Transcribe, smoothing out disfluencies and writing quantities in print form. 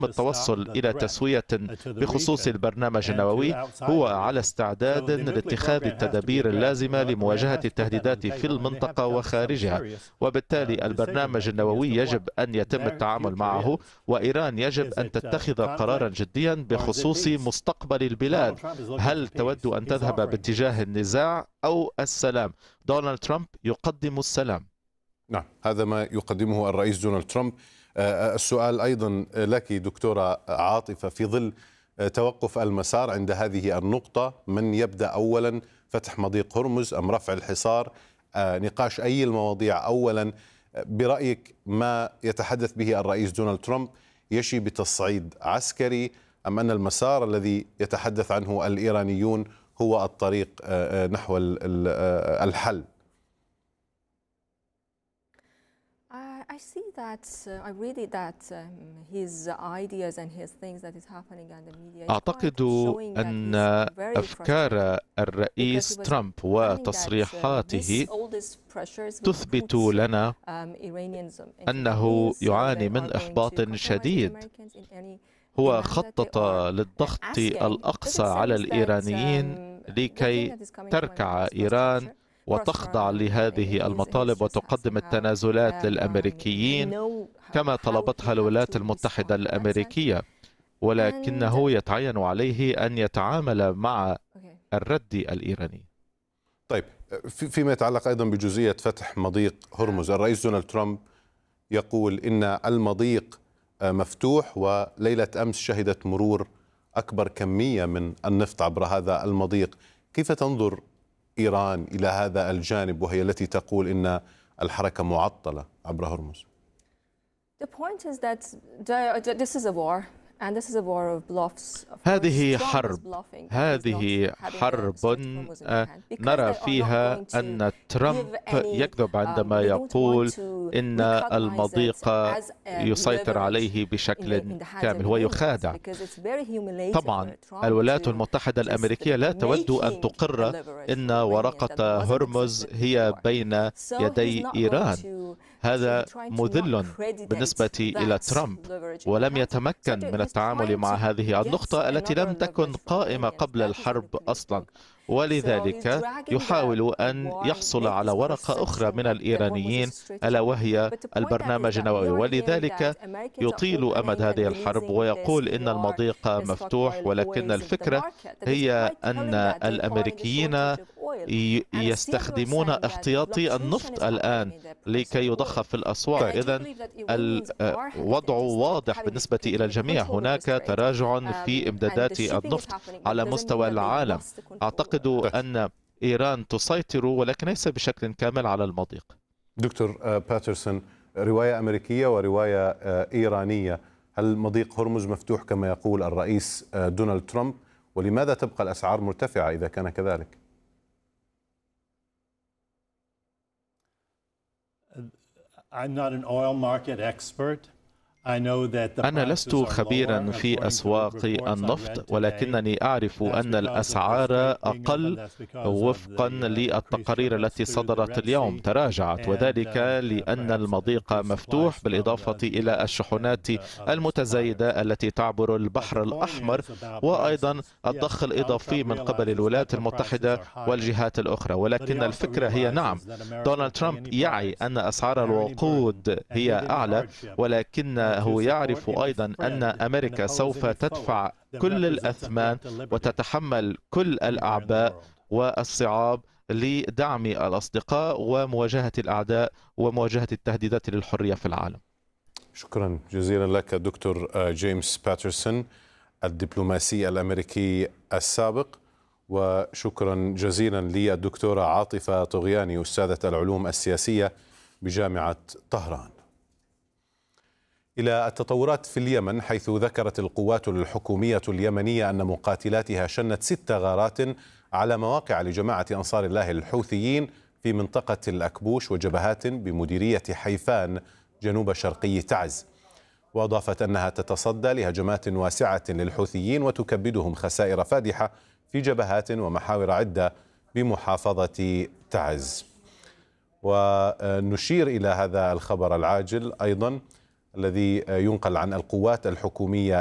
التوصل إلى تسوية بخصوص البرنامج النووي، هو على استعداد لاتخاذ التدابير اللازمة لمواجهة التهديدات في المنطقة وخارجها، وبالتالي البرنامج النووي يجب أن يتم التعامل معه، وإيران يجب أن تتخذ قرارا جديا بخصوص مستقبل البلاد. هل تود أن تذهب باتجاه النزاع أو السلام؟ دونالد ترامب يقدم السلام. نعم، هذا ما يقدمه الرئيس دونالد ترامب. السؤال أيضا لك دكتورة عاطفة، في ظل توقف المسار عند هذه النقطة، من يبدأ أولا، فتح مضيق هرمز أم رفع الحصار؟ نقاش أي المواضيع أولا برأيك؟ ما يتحدث به الرئيس دونالد ترامب يشي بتصعيد عسكري، أم أن المسار الذي يتحدث عنه الإيرانيون هو الطريق نحو الحل؟ أعتقد أن أفكار الرئيس ترامب وتصريحاته تثبت لنا أنه يعاني من إحباط شديد. هو خطط للضغط الأقصى على الإيرانيين لكي تركع إيران وتخضع لهذه المطالب وتقدم التنازلات للأمريكيين كما طلبتها الولايات المتحدة الأمريكية، ولكنه يتعين عليه أن يتعامل مع الرد الإيراني. طيب، فيما يتعلق أيضا بجزئية فتح مضيق هرمز، الرئيس دونالد ترامب يقول إن المضيق مفتوح، وليلة أمس شهدت مرور أكبر كمية من النفط عبر هذا المضيق. كيف تنظر إيران إلى هذا الجانب وهي التي تقول إن الحركة معطلة عبر هرمز؟ هذه حرب نرى فيها أن ترامب يكذب عندما يقول إن المضيق يسيطر عليه بشكل كامل، هو يخادع. طبعا الولايات المتحدة الأمريكية لا تود أن تقر إن ورقة هرمز هي بين يدي إيران. هذا مذل بالنسبة إلى ترامب، ولم يتمكن من التعامل مع هذه النقطة التي لم تكن قائمة قبل الحرب أصلا، ولذلك يحاول أن يحصل على ورقة أخرى من الإيرانيين ألا وهي البرنامج النووي، ولذلك يطيل أمد هذه الحرب ويقول إن المضيق مفتوح. ولكن الفكرة هي أن الأمريكيين يستخدمون احتياطي النفط الآن لكي يضخ في الأسواق. إذن الوضع واضح بالنسبة إلى الجميع، هناك تراجع في إمدادات النفط على مستوى العالم. أعتقد أن إيران تسيطر ولكن ليس بشكل كامل على المضيق. دكتور باترسون، رواية أمريكية ورواية إيرانية، هل مضيق هرمز مفتوح كما يقول الرئيس دونالد ترامب؟ ولماذا تبقى الأسعار مرتفعة إذا كان كذلك؟ أنا لست خبيرا في أسواق النفط، ولكنني أعرف أن الأسعار أقل وفقا للتقارير التي صدرت اليوم، تراجعت، وذلك لأن المضيق مفتوح، بالإضافة إلى الشحنات المتزايدة التي تعبر البحر الأحمر، وأيضا الضخ الإضافي من قبل الولايات المتحدة والجهات الأخرى. ولكن الفكرة هي نعم، دونالد ترامب يعي أن أسعار الوقود هي أعلى، ولكن هو يعرف أيضا أن أمريكا سوف تدفع كل الأثمان وتتحمل كل الأعباء والصعاب لدعم الأصدقاء ومواجهة الأعداء ومواجهة التهديدات للحرية في العالم. شكرا جزيلا لك دكتور جيمس باترسون، الدبلوماسي الأمريكي السابق، وشكرا جزيلا للدكتورة عاطفة طغياني، أستاذة العلوم السياسية بجامعة طهران. إلى التطورات في اليمن، حيث ذكرت القوات الحكومية اليمنية أن مقاتلاتها شنت 6 غارات على مواقع لجماعة أنصار الله الحوثيين في منطقة الأكبوش وجبهات بمديرية حيفان جنوب شرقي تعز، وأضافت أنها تتصدى لهجمات واسعة للحوثيين وتكبدهم خسائر فادحة في جبهات ومحاور عدة بمحافظة تعز. ونشير إلى هذا الخبر العاجل أيضا الذي ينقل عن القوات الحكومية